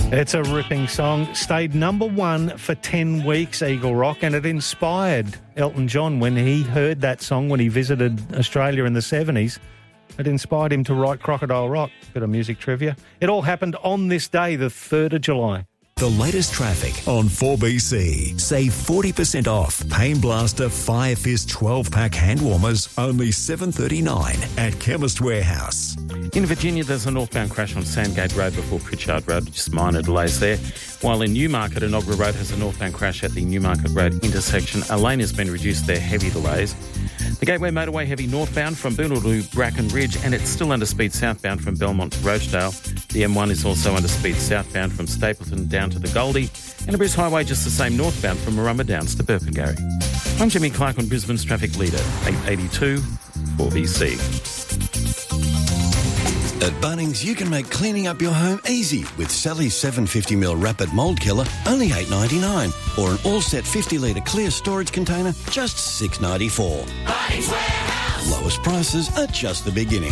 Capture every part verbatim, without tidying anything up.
It's a ripping song. Stayed number one for ten weeks, Eagle Rock, and it inspired Elton John when he heard that song when he visited Australia in the seventies. It inspired him to write Crocodile Rock. Bit of music trivia. It all happened on this day, the third of July. The latest traffic on four B C. Save forty percent off Pain Blaster Fire Fist twelve-pack hand warmers, only seven dollars thirty-nine at Chemist Warehouse. In Virginia, there's a northbound crash on Sandgate Road before Pritchard Road, just minor delays there. While in Newmarket, Enoggera Road has a northbound crash at the Newmarket Road intersection. A lane has been reduced there, heavy delays. The Gateway Motorway heavy northbound from Boondall to Bracken Ridge, and it's still under speed southbound from Belmont to Rochdale. The M one is also under speed southbound from Stapleton down to the Goldie, and a Bruce Highway just the same northbound from Marumba Downs to Burpengary. I'm Jimmy Clark on Brisbane's traffic leader, eight eighty-two, four B C. At Bunnings, you can make cleaning up your home easy with Sally's seven hundred fifty mil Rapid Mould Killer, only eight dollars ninety-nine, or an all-set fifty litre clear storage container, just six dollars ninety-four. Bunnings Warehouse. Lowest prices are just the beginning.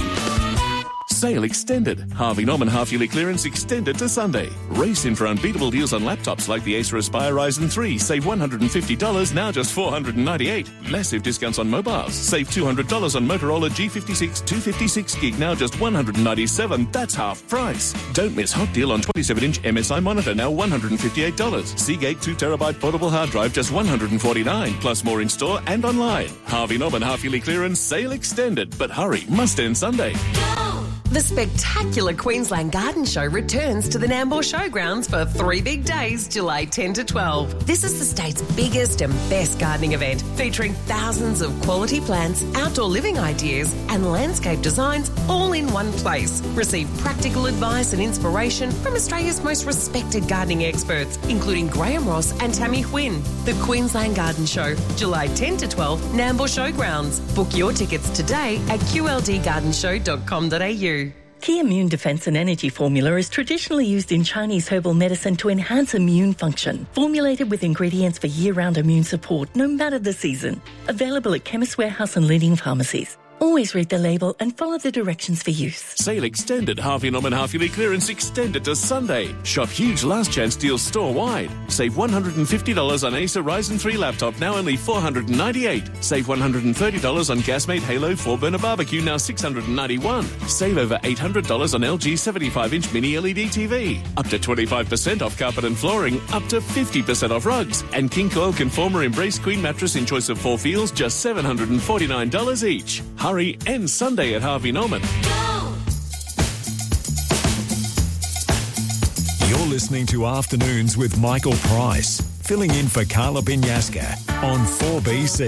Sale extended. Harvey Norman half-yearly clearance extended to Sunday. Race in for unbeatable deals on laptops like the Acer Aspire Ryzen three. Save one hundred fifty dollars, now just four hundred ninety-eight dollars. Massive discounts on mobiles. Save two hundred dollars on Motorola G fifty-six two fifty-six gig, now just one hundred ninety-seven dollars. That's half price. Don't miss hot deal on twenty-seven inch M S I monitor, now one hundred fifty-eight dollars. Seagate two terabyte portable hard drive, just one hundred forty-nine dollars. Plus more in store and online. Harvey Norman half-yearly clearance, sale extended. But hurry, must end Sunday. The spectacular Queensland Garden Show returns to the Nambour Showgrounds for three big days, July tenth to twelve. This is the state's biggest and best gardening event, featuring thousands of quality plants, outdoor living ideas and landscape designs all in one place. Receive practical advice and inspiration from Australia's most respected gardening experts, including Graham Ross and Tammy Huynh. The Queensland Garden Show, July tenth to twelve, Nambour Showgrounds. Book your tickets today at q l d garden show dot com dot a u. Key Immune Defense and Energy Formula is traditionally used in Chinese herbal medicine to enhance immune function. Formulated with ingredients for year-round immune support, no matter the season. Available at Chemist Warehouse and leading pharmacies. Always read the label and follow the directions for use. Sale extended. Harvey Norman half-yearly clearance extended to Sunday. Shop huge last chance deals store-wide. Save one hundred fifty dollars on Acer Ryzen three laptop, now only four hundred ninety-eight dollars. Save one hundred thirty dollars on Gasmate Halo four-burner barbecue, now six hundred ninety-one dollars. Save over eight hundred dollars on L G seventy-five inch mini L E D T V. Up to twenty-five percent off carpet and flooring. Up to fifty percent off rugs. And King Coil Conformer Embrace Queen mattress in choice of four feels, just seven hundred forty-nine dollars each. Hurry, end Sunday at Harvey Norman. You're listening to Afternoons with Michael Price, filling in for Carla Binyaska on four B C.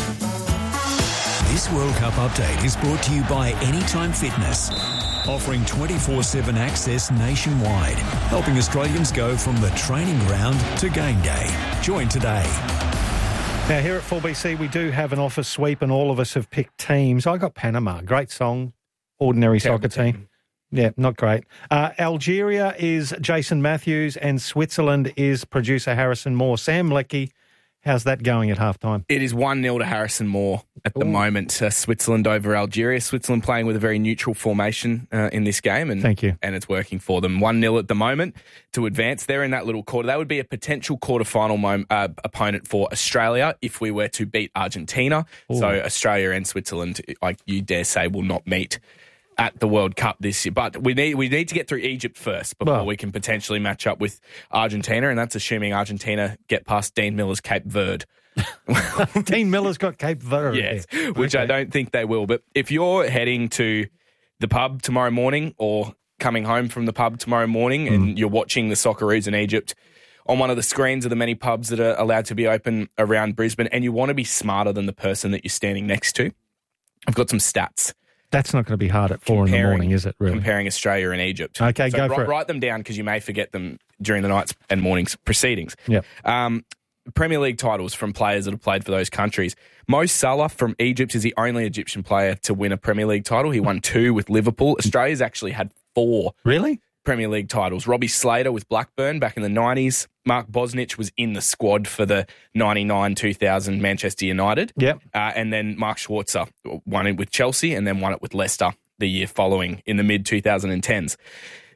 This World Cup update is brought to you by Anytime Fitness, offering twenty-four seven access nationwide, helping Australians go from the training ground to game day. Join today. Now, here at four B C, we do have an office sweep and all of us have picked teams. I got Panama. Great song. Ordinary Terrible soccer team. team. Yeah, not great. Uh, Algeria is Jason Matthews and Switzerland is producer Harrison Moore. Sam Leckie, how's that going at halftime? It is one nil to Harrison Moore at the Ooh. moment. Uh, Switzerland over Algeria. Switzerland playing with a very neutral formation uh, in this game. And, Thank you. And it's working for them. one nil at the moment to advance. They're in that little quarter. That would be a potential quarterfinal mom- uh, opponent for Australia if we were to beat Argentina. Ooh. So Australia and Switzerland, like you dare say, will not meet at the World Cup this year. But we need we need to get through Egypt first before well, we can potentially match up with Argentina, and that's assuming Argentina get past Dean Miller's Cape Verde. Dean Miller's got Cape Verde. Yes, which okay. I don't think they will. But if you're heading to the pub tomorrow morning or coming home from the pub tomorrow morning mm. and you're watching the Socceroos in Egypt on one of the screens of the many pubs that are allowed to be open around Brisbane, and you want to be smarter than the person that you're standing next to, I've got some stats. That's not going to be hard at four in the morning, is it, really? Comparing Australia and Egypt. Okay, so go write, for it. Write them down because you may forget them during the night's and morning's proceedings. Yep. Um, Premier League titles from players that have played for those countries. Mo Salah from Egypt is the only Egyptian player to win a Premier League title. He won two with Liverpool. Australia's actually had four. Really? Premier League titles. Robbie Slater with Blackburn back in the nineties. Mark Bosnich was in the squad for the ninety-nine two thousand Manchester United. Yep. Uh, and then Mark Schwarzer won it with Chelsea and then won it with Leicester the year following in the mid twenty tens.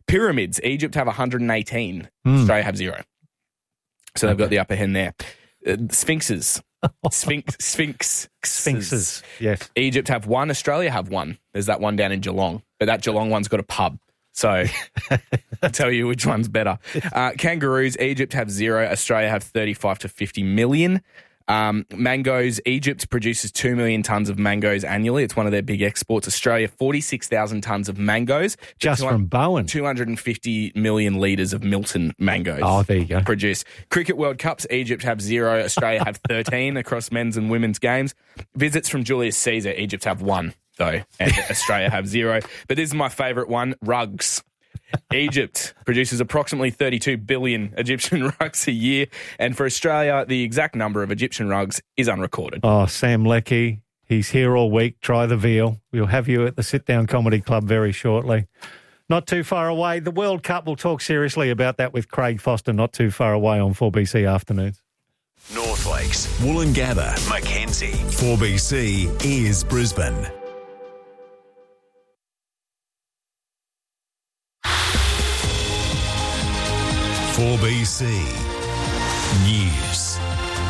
Pyramids. Egypt have one hundred eighteen. Mm. Australia have zero. So they've got the upper hand there. Uh, Sphinxes. Sphinx, Sphinx. Sphinxes, yes. Egypt have one. Australia have one. There's that one down in Geelong. But that Geelong one's got a pub. So I'll tell you which one's better. Uh, kangaroos. Egypt have zero. Australia have thirty-five to fifty million. Um, mangoes, Egypt produces two million tonnes of mangoes annually. It's one of their big exports. Australia, forty-six thousand tonnes of mangoes. Just from Bowen. two hundred fifty million litres of Milton mangoes. Oh, there you go. Produce. Cricket World Cups, Egypt have zero. Australia have thirteen across men's and women's games. Visits from Julius Caesar, Egypt have one, though, and Australia have zero. But this is my favourite one, rugs. Egypt produces approximately thirty-two billion Egyptian rugs a year, and for Australia, the exact number of Egyptian rugs is unrecorded. Oh, Sam Leckie, he's here all week. Try the veal. We'll have you at the Sit Down Comedy Club very shortly. Not too far away. The World Cup, we'll talk seriously about that with Craig Foster not too far away on four B C Afternoons. North Lakes, Woolloongabba, Mackenzie. four B C is Brisbane. four B C News.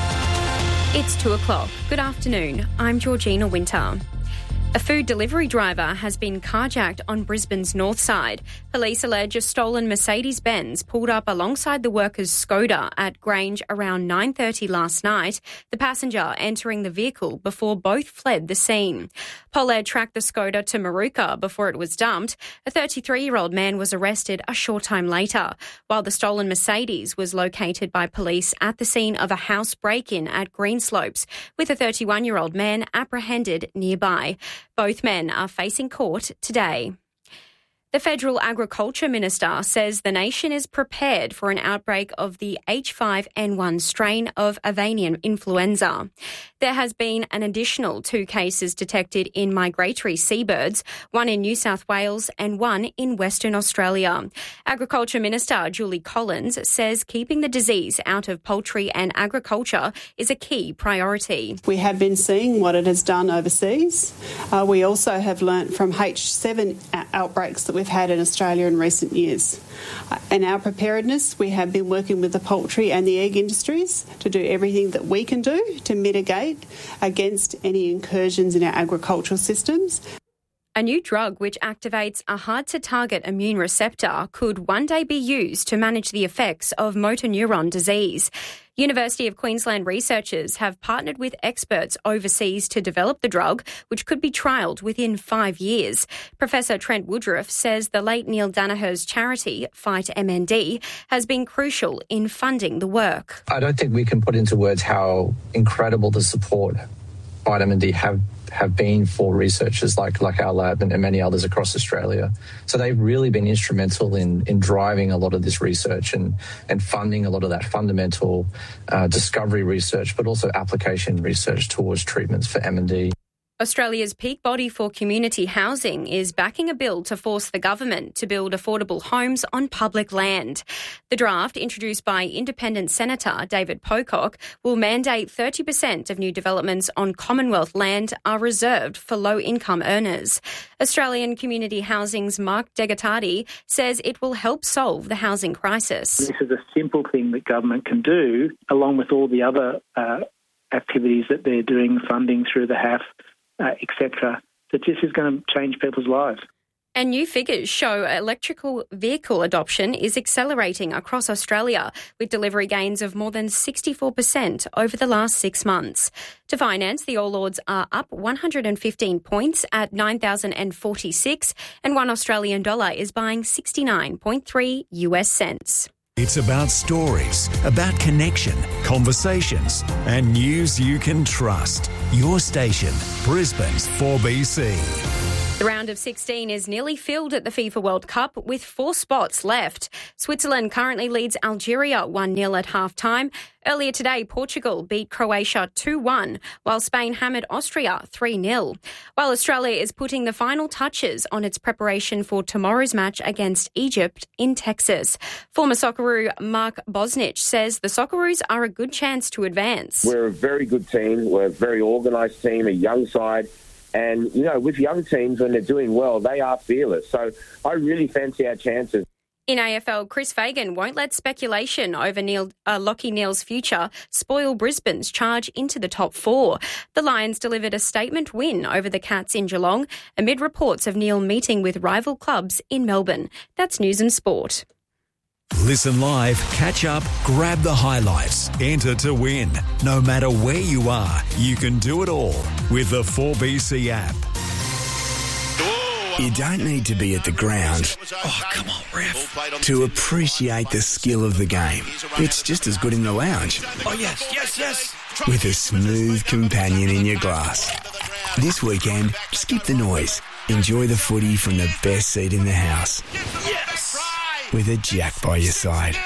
It's two o'clock. Good afternoon. I'm Georgina Winter. A food delivery driver has been carjacked on Brisbane's north side. Police allege a stolen Mercedes-Benz pulled up alongside the worker's Skoda at Grange around nine thirty last night, the passenger entering the vehicle before both fled the scene. Poled tracked the Skoda to Maruka before it was dumped. A thirty-three-year-old man was arrested a short time later, while the stolen Mercedes was located by police at the scene of a house break-in at Greenslopes, with a thirty-one-year-old man apprehended nearby. Both men are facing court today. The Federal Agriculture Minister says the nation is prepared for an outbreak of the H five N one strain of avian influenza. There has been an additional two cases detected in migratory seabirds, one in New South Wales and one in Western Australia. Agriculture Minister Julie Collins says keeping the disease out of poultry and agriculture is a key priority. We have been seeing what it has done overseas. Uh, we also have learnt from H seven outbreaks that we've had in Australia in recent years. In our preparedness, we have been working with the poultry and the egg industries to do everything that we can do to mitigate against any incursions in our agricultural systems. A new drug which activates a hard-to-target immune receptor could one day be used to manage the effects of motor neuron disease. University of Queensland researchers have partnered with experts overseas to develop the drug, which could be trialled within five years. Professor Trent Woodruff says the late Neil Danaher's charity, Fight M N D, has been crucial in funding the work. I don't think we can put into words how incredible the support Fight M N D have have been for researchers like like our lab and, and many others across Australia. So they've really been instrumental in in driving a lot of this research and and funding a lot of that fundamental uh, discovery research, but also application research towards treatments for M N D. Australia's peak body for community housing is backing a bill to force the government to build affordable homes on public land. The draft, introduced by Independent Senator David Pocock, will mandate thirty percent of new developments on Commonwealth land are reserved for low-income earners. Australian Community Housing's Mark Degatardi says it will help solve the housing crisis. This is a simple thing that government can do, along with all the other uh, activities that they're doing, funding through the H A F, Uh, et cetera, that this is going to change people's lives. And new figures show electrical vehicle adoption is accelerating across Australia, with delivery gains of more than sixty-four percent over the last six months. To finance, the All Ords are up one hundred fifteen points at nine thousand forty-six, and one Australian dollar is buying sixty-nine point three U S cents. It's about stories, about connection, conversations, and news you can trust. Your station, Brisbane's four B C. The round of sixteen is nearly filled at the FIFA World Cup with four spots left. Switzerland currently leads Algeria one nil at half-time. Earlier today, Portugal beat Croatia two one, while Spain hammered Austria three nil. While Australia is putting the final touches on its preparation for tomorrow's match against Egypt in Texas. Former Socceroo Mark Bosnich says the Socceroos are a good chance to advance. We're a very good team. We're a very organised team, a young side. And, you know, with young teams, when they're doing well, they are fearless. So I really fancy our chances. In A F L, Chris Fagan won't let speculation over Neil, uh, Lachie Neale's future spoil Brisbane's charge into the top four. The Lions delivered a statement win over the Cats in Geelong amid reports of Neale meeting with rival clubs in Melbourne. That's News and Sport. Listen live, catch up, grab the highlights, enter to win. No matter where you are, you can do it all with the four B C app. You don't need to be at the ground, oh come on ref, to appreciate the skill of the game. It's just as good in the lounge. Oh yes, yes, yes. With a smooth companion in your glass. This weekend, skip the noise. Enjoy the footy from the best seat in the house. Yes. With a Jack by your side.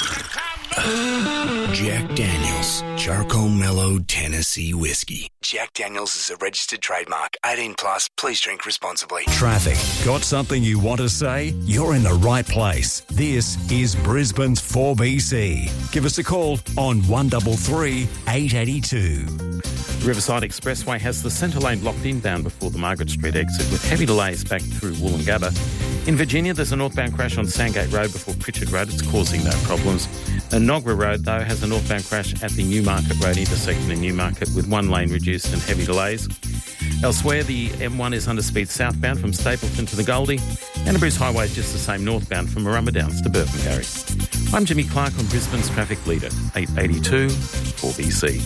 Jack Daniels, Charcoal Mellow Tennessee Whiskey. Jack Daniels is a registered trademark. eighteen plus, please drink responsibly. Traffic. Got something you want to say? You're in the right place. This is Brisbane's four B C. Give us a call on one three three, eight eight two. Riverside Expressway has the centre lane blocked inbound before the Margaret Street exit with heavy delays back through Woolloongabba. In Virginia, there's a northbound crash on Sandgate Road before Pritchard Road. It's causing no problems. And Nogra Road, though, has a northbound crash at the Newmarket Road intersection in Newmarket with one lane reduced and heavy delays. Elsewhere, the M one is under speed southbound from Stapleton to the Goldie, and the Bruce Highway is just the same northbound from Marumba Downs to Burpengary. I'm Jimmy Clark on Brisbane's Traffic Leader, eight eighty-two four B C.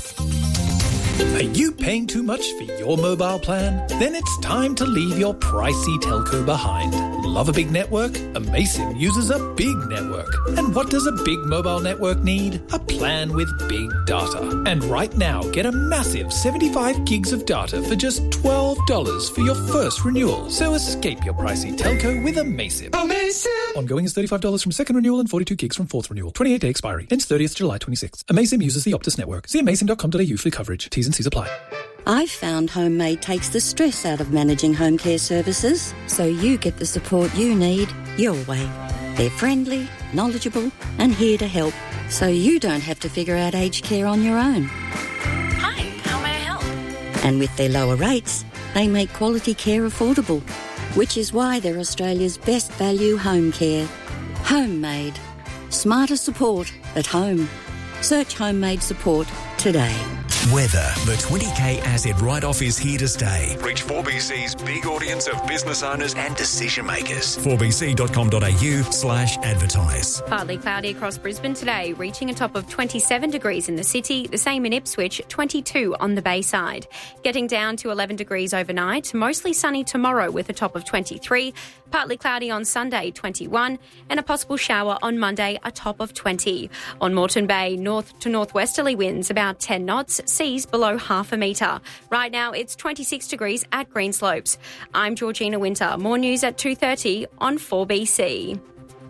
Are you paying too much for your mobile plan? Then it's time to leave your pricey telco behind. Love a big network? Amaysim uses a big network. And what does a big mobile network need? A plan with big data. And right now, get a massive seventy-five gigs of data for just twelve dollars for your first renewal. So escape your pricey telco with Amaysim. Amaysim! Ongoing is thirty-five dollars from second renewal and forty-two gigs from fourth renewal. twenty-eight day expiry. Ends thirtieth July twenty-sixth. Amaysim uses the Optus network. See amaysim dot com dot a u for coverage. T's and C's apply. I've found Homemade takes the stress out of managing home care services, so you get the support you need your way. They're friendly, knowledgeable, and here to help, so you don't have to figure out aged care on your own. Hi, how may I help? And with their lower rates, they make quality care affordable, which is why they're Australia's best value home care. Homemade. Smarter support at home. Search Homemade support today. Weather. The twenty K asset write-off is here to stay. Reach four B C's big audience of business owners and decision makers. four b c dot com dot a u slash advertise. Partly cloudy across Brisbane today, reaching a top of twenty-seven degrees in the city, the same in Ipswich, twenty-two on the Bayside. Getting down to eleven degrees overnight, mostly sunny tomorrow with a top of twenty-three, partly cloudy on Sunday, twenty-one, and a possible shower on Monday, a top of twenty. On Moreton Bay, north to northwesterly winds about ten knots, seas below half a metre. Right now, it's twenty-six degrees at Greenslopes. I'm Georgina Winter. More news at two thirty on four B C.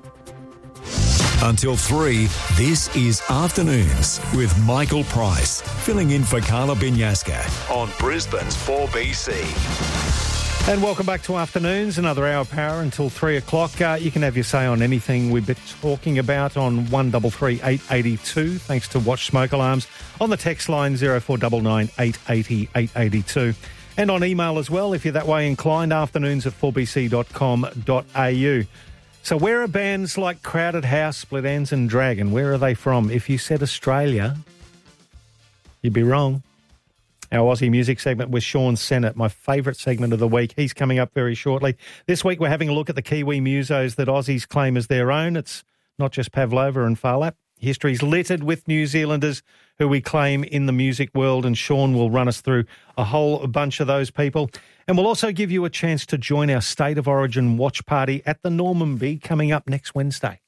Until three, this is Afternoons with Michael Price, filling in for Carla Binyaska on Brisbane's four B C. And welcome back to Afternoons, another hour of power until three o'clock. Uh, you can have your say on anything we've been talking about on one three three, eight eight two, thanks to Watch Smoke Alarms, on the text line zero four nine nine, eight eight zero, eight eight two, and on email as well, if you're that way inclined, afternoons at four b c dot com dot a u. So where are bands like Crowded House, Split Enz and Dragon? Where are they from? If you said Australia, you'd be wrong. Our Aussie music segment with Sean Sennett, my favourite segment of the week. He's coming up very shortly. This week we're having a look at the Kiwi musos that Aussies claim as their own. It's not just Pavlova and Farlap. History's littered with New Zealanders who we claim in the music world, and Sean will run us through a whole bunch of those people. And we'll also give you a chance to join our State of Origin watch party at the Normanby coming up next Wednesday.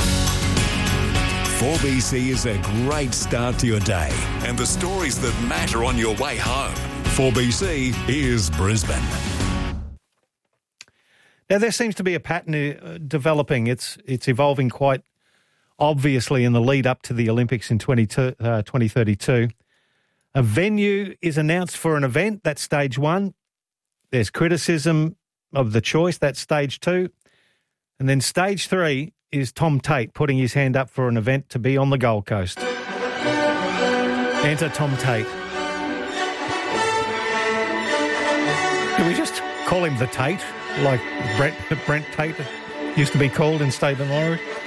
four B C is a great start to your day and the stories that matter on your way home. four B C is Brisbane. Now, there seems to be a pattern uh, developing. It's it's evolving quite obviously in the lead up to the Olympics in twenty thirty-two. A venue is announced for an event. That's stage one. There's criticism of the choice. That's stage two. And then stage three is Tom Tate putting his hand up for an event to be on the Gold Coast. Enter Tom Tate. Do we just call him the Tate, like Brent, Brent Tate used to be called in State of Origin?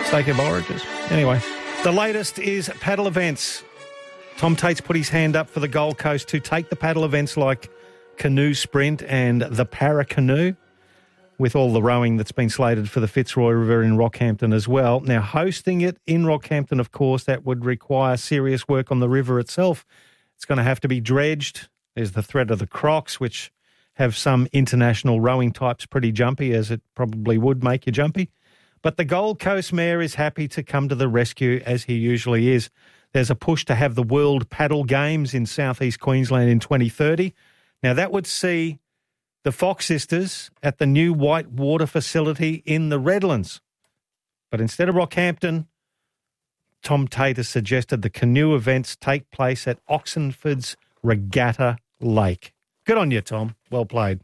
sake of origins. Anyway, the latest is paddle events. Tom Tate's put his hand up for the Gold Coast to take the paddle events like Canoe Sprint and the Para Canoe, with all the rowing that's been slated for the Fitzroy River in Rockhampton as well. Now, hosting it in Rockhampton, of course, that would require serious work on the river itself. It's going to have to be dredged. There's the threat of the Crocs, which have some international rowing types pretty jumpy, as it probably would make you jumpy. But the Gold Coast Mayor is happy to come to the rescue, as he usually is. There's a push to have the World Paddle Games in southeast Queensland in twenty thirty. Now, that would see the Fox Sisters at the new white water facility in the Redlands. But instead of Rockhampton, Tom Tate has suggested the canoe events take place at Oxenford's Regatta Lake. Good on you, Tom. Well played.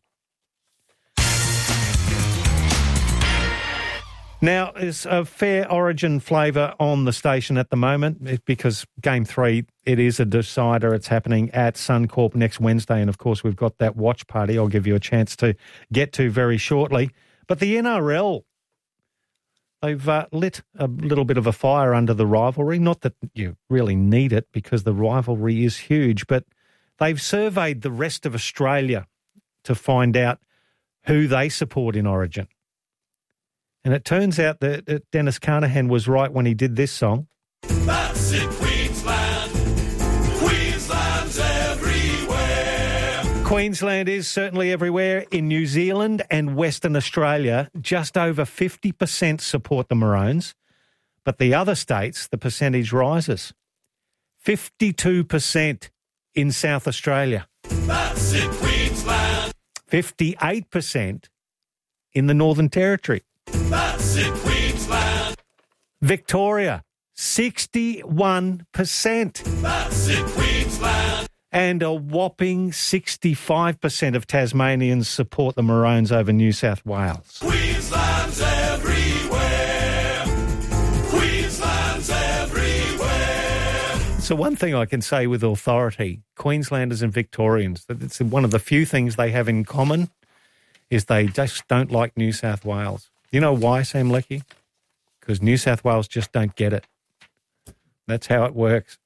Now, there's a fair origin flavour on the station at the moment because Game three, it is a decider. It's happening at Suncorp next Wednesday. And, of course, we've got that watch party I'll give you a chance to get to very shortly. But the N R L, they've uh, lit a little bit of a fire under the rivalry. Not that you really need it because the rivalry is huge, but they've surveyed the rest of Australia to find out who they support in Origin. And it turns out that Dennis Carnahan was right when he did this song. That's it, Queensland. Queensland's everywhere. Queensland is certainly everywhere. In New Zealand and Western Australia, just over fifty percent support the Maroons. But the other states, the percentage rises. fifty-two percent in South Australia. That's it, Queensland. fifty-eight percent in the Northern Territory. That's it, Queensland. Victoria, sixty-one percent. That's it, Queensland. And a whopping sixty-five percent of Tasmanians support the Maroons over New South Wales. Queensland's everywhere. Queensland's everywhere. So one thing I can say with authority, Queenslanders and Victorians, that it's one of the few things they have in common is they just don't like New South Wales. You know why, Sam Leckie? Because New South Wales just don't get it. That's how it works.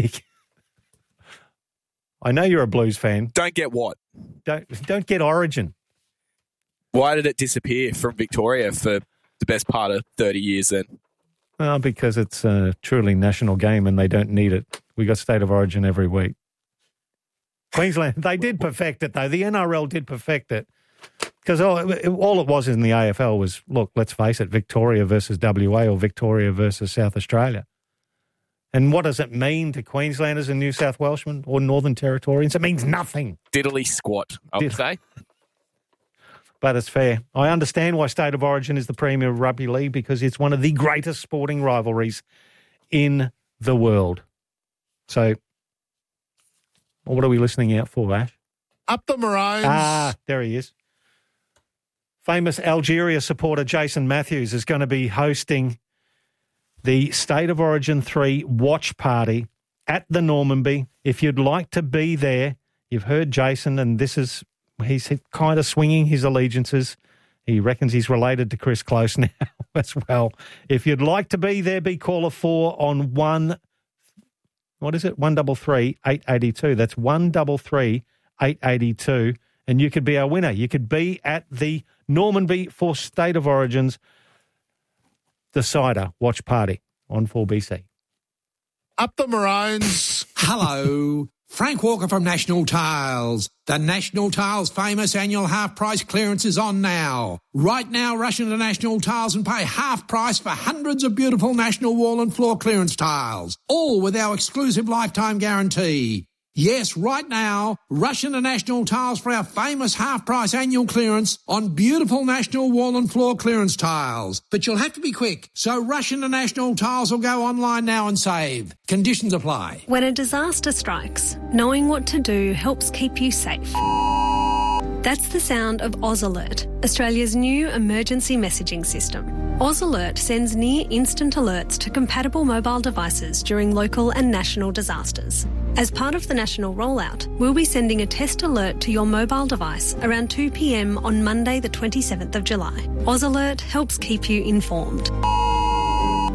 I know you're a Blues fan. Don't get what? Don't don't get Origin. Why did it disappear from Victoria for the best part of thirty years then? Well, because it's a truly national game and they don't need it. We got State of Origin every week. Queensland, they did perfect it, though. The N R L did perfect it. Because all, all it was in the A F L was, look, let's face it, Victoria versus W A or Victoria versus South Australia. And what does it mean to Queenslanders and New South Welshmen or Northern Territorians? It means nothing. Diddly squat, I would say. But it's fair. I understand why State of Origin is the premier of rugby league because it's one of the greatest sporting rivalries in the world. So, what are we listening out for, Ash? Up the Maroons. Ah, there he is. Famous Algeria supporter Jason Matthews is going to be hosting the State of Origin three watch party at the Normanby. If you'd like to be there, you've heard Jason, and this is, he's kind of swinging his allegiances. He reckons he's related to Chris Close now as well. If you'd like to be there, be caller four on one, what is it? one double three, eight eighty-two. That's one double three, eight eighty-two. And you could be our winner. You could be at the Normanby for State of Origin's Decider Watch Party on four B C. Up the Maroons. Hello. Frank Walker from National Tiles. The National Tiles famous annual half price clearance is on now. Right now, rush into National Tiles and pay half price for hundreds of beautiful National Wall and Floor clearance tiles, all with our exclusive lifetime guarantee. Yes, right now, rush into National Tiles for our famous half-price annual clearance on beautiful National Wall and Floor clearance tiles. But you'll have to be quick, so rush into National Tiles or go online now and save. Conditions apply. When a disaster strikes, knowing what to do helps keep you safe. That's the sound of Oz Alert, Australia's new emergency messaging system. Oz Alert sends near-instant alerts to compatible mobile devices during local and national disasters. As part of the national rollout, we'll be sending a test alert to your mobile device around two p.m. on Monday the twenty-seventh of July. Oz Alert helps keep you informed.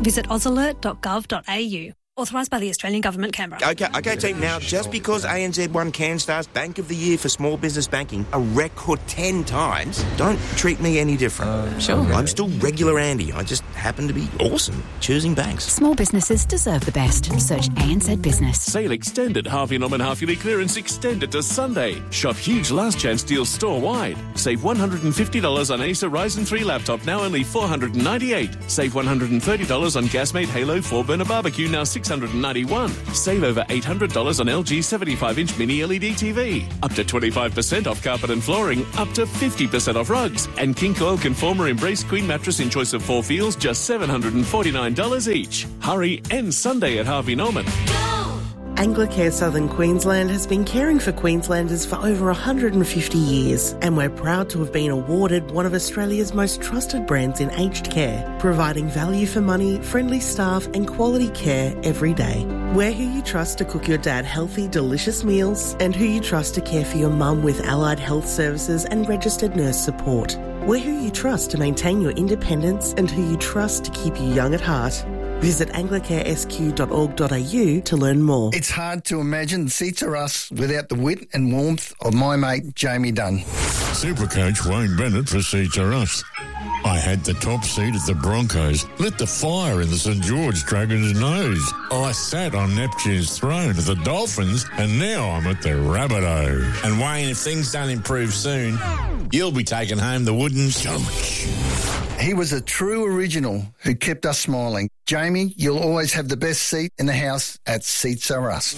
Visit ausalert dot gov dot a u. Authorised by the Australian Government, Canberra. Okay, okay, team. Now, just because A N Z won CanStar's Bank of the Year for small business banking a record ten times, don't treat me any different. Uh, sure. I'm still regular Andy. I just happen to be awesome choosing banks. Small businesses deserve the best. Search A N Z Business. Sale extended. Harvey Norman half-yearly clearance extended to Sunday. Shop huge last chance deals store-wide. Save one hundred fifty dollars on Acer Ryzen three laptop, now only four hundred ninety-eight dollars. Save one hundred thirty dollars on Gasmate Halo four burner barbecue, now six hundred ninety-one dollars. Save over eight hundred dollars on L G seventy-five inch mini L E D T V. Up to twenty-five percent off carpet and flooring. Up to fifty percent off rugs. And King Coil Conformer Embrace Queen mattress in choice of four feels, just seven hundred forty-nine dollars each. Hurry, end Sunday at Harvey Norman. Anglicare Southern Queensland has been caring for Queenslanders for over one hundred fifty years, and we're proud to have been awarded one of Australia's most trusted brands in aged care, providing value for money, friendly staff and quality care every day. We're who you trust to cook your dad healthy, delicious meals, and who you trust to care for your mum with allied health services and registered nurse support. We're who you trust to maintain your independence and who you trust to keep you young at heart. Visit anglicare s q dot org dot a u to learn more. It's hard to imagine Seats Are Us without the wit and warmth of my mate Jamie Dunn. Supercoach Wayne Bennett for Seats Are Us. I had the top seat at the Broncos, lit the fire in the St George Dragons' nose. I sat on Neptune's throne at the Dolphins, and now I'm at the Rabbitohs. And Wayne, if things don't improve soon, you'll be taking home the wooden coach. He was a true original who kept us smiling. Jamie, you'll always have the best seat in the house at Seats Are Us.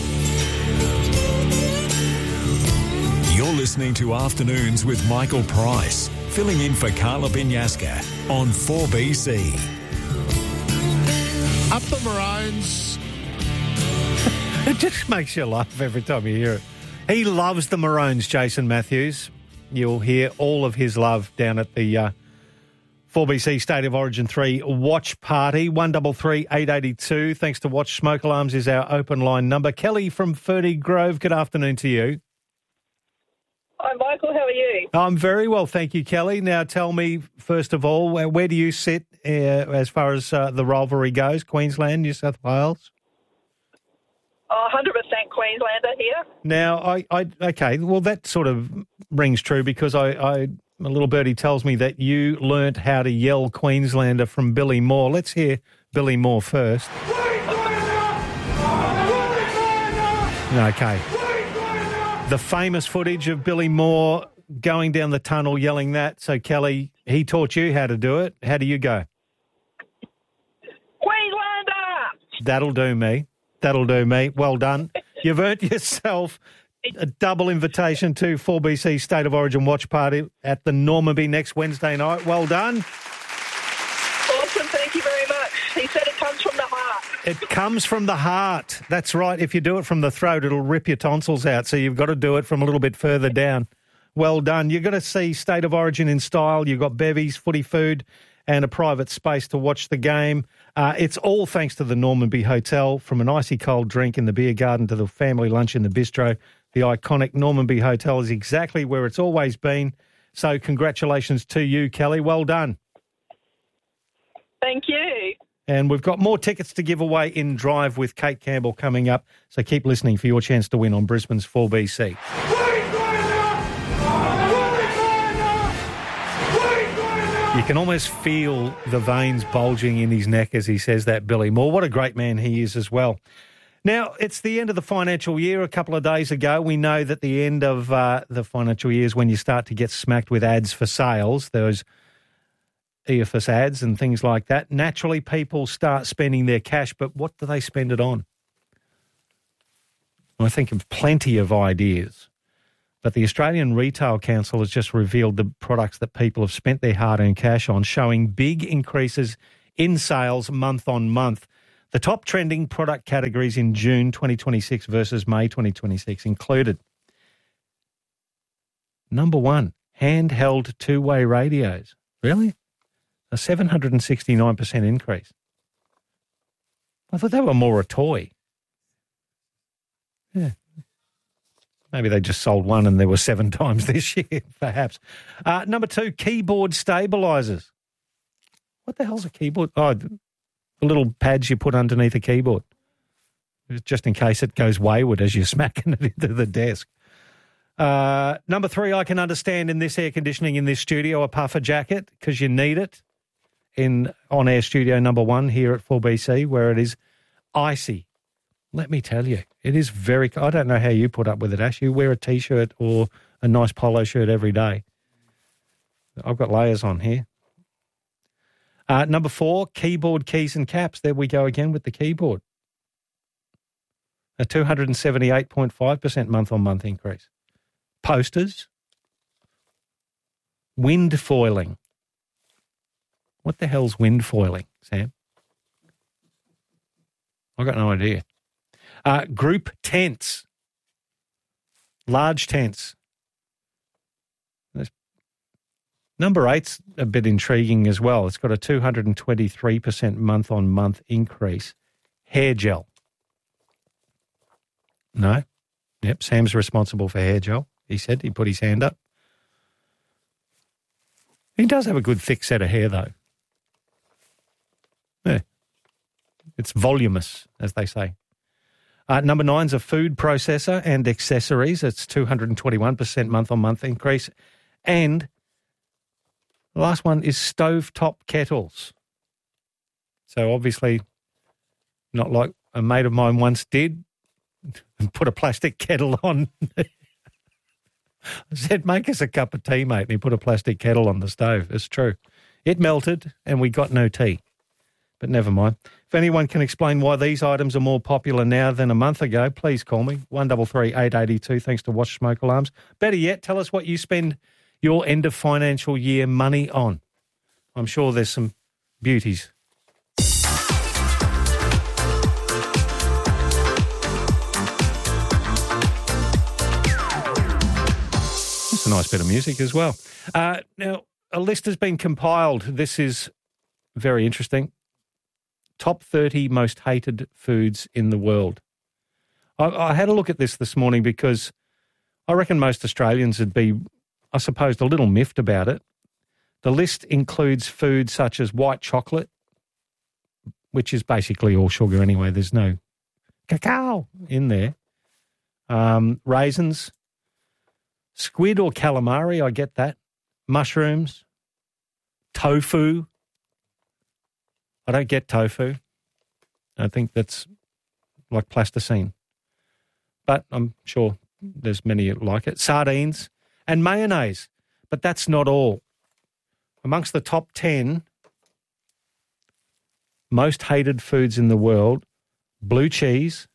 You're listening to Afternoons with Michael Price, filling in for Carla Binyaska on four B C. Up the Maroons. It just makes you laugh every time you hear it. He loves the Maroons, Jason Matthews. You'll hear all of his love down at the uh, four B C State of Origin three watch party. one three three, eight eight two. Thanks to Watch Smoke Alarms is our open line number. Kelly from Ferdy Grove, good afternoon to you. Hi, Michael. How are you? I'm very well, thank you, Kelly. Now, tell me, first of all, where, where do you sit uh, as far as uh, the rivalry goes? Queensland, New South Wales? Oh, one hundred percent Queenslander here. Now, I, I okay, well, that sort of rings true because I, I, a little birdie tells me that you learnt how to yell Queenslander from Billy Moore. Let's hear Billy Moore first. Okay. The famous footage of Billy Moore going down the tunnel yelling that. So, Kelly, he taught you how to do it. How do you go? Queenslander! That'll do me. That'll do me. Well done. You've earned yourself a double invitation to four B C State of Origin watch party at the Normanby next Wednesday night. Well done. Awesome. Thank you very much. He said it comes from the heart. It comes from the heart. That's right. If you do it from the throat, it'll rip your tonsils out. So you've got to do it from a little bit further down. Well done. You're going to see State of Origin in style. You've got bevies, footy food, and a private space to watch the game. Uh, it's all thanks to the Normanby Hotel, from an icy cold drink in the beer garden to the family lunch in the bistro. The iconic Normanby Hotel is exactly where it's always been. So congratulations to you, Kelly. Well done. Thank you. And we've got more tickets to give away in Drive with Kate Campbell coming up. So keep listening for your chance to win on Brisbane's four B C. You can almost feel the veins bulging in his neck as he says that, Billy Moore. What a great man he is as well. Now, it's the end of the financial year. A couple of days ago, we know that the end of uh, the financial year is when you start to get smacked with ads for sales. Those E F S ads and things like that. Naturally, people start spending their cash, but what do they spend it on? I think of plenty of ideas. But the Australian Retail Council has just revealed the products that people have spent their hard-earned cash on, showing big increases in sales month on month. The top trending product categories in June twenty twenty-six versus May twenty twenty-six included: number one, handheld two-way radios. Really? A seven hundred sixty-nine percent increase. I thought they were more a toy. Yeah. Maybe they just sold one and there were seven times this year, perhaps. Uh, number two, keyboard stabilisers. What the hell's a keyboard? Oh, The little pads you put underneath a keyboard, just in case it goes wayward as you're smacking it into the desk. Uh, number three, I can understand in this air conditioning in this studio, a puffer jacket, because you need it in on-air studio number one here at four B C, where it is icy. Let me tell you, it is very... I don't know how you put up with it, Ash. You wear a T-shirt or a nice polo shirt every day. I've got layers on here. Uh, number four, keyboard, keys and caps. There we go again with the keyboard. A two hundred seventy-eight point five percent month-on-month increase. Posters. Wind foiling. What the hell's wind foiling, Sam? I've got no idea. Uh, group tents. Large tents. There's, number eight's a bit intriguing as well. It's got a two hundred twenty-three percent month-on-month increase. Hair gel. No? Yep, Sam's responsible for hair gel. He said he put his hand up. He does have a good thick set of hair, though. Yeah. It's voluminous, as they say. Uh, number nine's a food processor and accessories. It's two hundred twenty-one percent month-on-month increase. And the last one is stovetop kettles. So obviously not like a mate of mine once did and put a plastic kettle on. I said, make us a cup of tea, mate. And he put a plastic kettle on the stove. It's true. It melted and we got no tea. But never mind. If anyone can explain why these items are more popular now than a month ago, please call me. one three three, eight eight two, thanks to Wash Smoke Alarms. Better yet, tell us what you spend your end of financial year money on. I'm sure there's some beauties. A nice bit of music as well. Uh, now, a list has been compiled. This is very interesting. Top thirty most hated foods in the world. I, I had a look at this this morning because I reckon most Australians would be, I suppose, a little miffed about it. The list includes foods such as white chocolate, which is basically all sugar anyway. There's no cacao in there. Um, raisins. Squid or calamari, I get that. Mushrooms. Tofu. I don't get tofu. I think that's like plasticine. But I'm sure there's many like it. Sardines and mayonnaise. But that's not all. Amongst the top ten most hated foods in the world, blue cheese,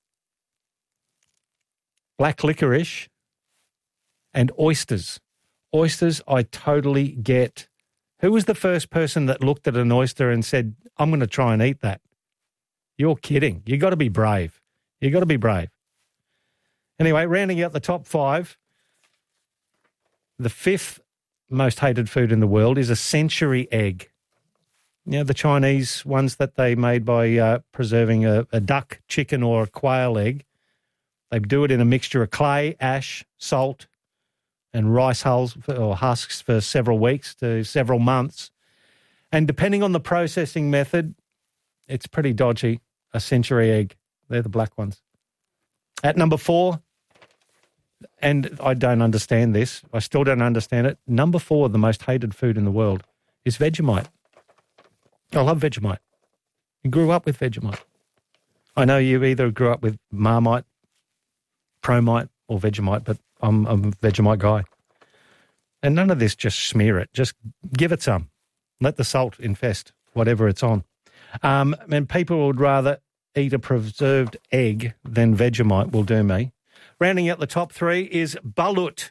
black licorice, and oysters. Oysters, I totally get. Who was the first person that looked at an oyster and said, I'm going to try and eat that? You're kidding. You got to be brave. You got to be brave. Anyway, rounding out the top five, the fifth most hated food in the world is a century egg. You know, the Chinese ones that they made by uh, preserving a, a duck, chicken, or a quail egg. They do it in a mixture of clay, ash, salt, and rice hulls or husks for several weeks to several months. And depending on the processing method, it's pretty dodgy. A century egg. They're the black ones. At number four, and I don't understand this. I still don't understand it. Number four, the most hated food in the world, is Vegemite. I love Vegemite. You grew up with Vegemite. I know you either grew up with Marmite, Promite, or Vegemite, but I'm, I'm a Vegemite guy. And none of this, just smear it. Just give it some. Let the salt infest whatever it's on. Um, and people would rather eat a preserved egg than Vegemite will do me. Rounding out the top three is balut.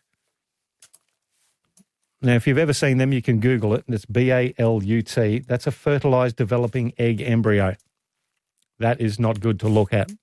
Now, if you've ever seen them, you can Google it. And it's B A L U T. That's a fertilised developing egg embryo. That is not good to look at.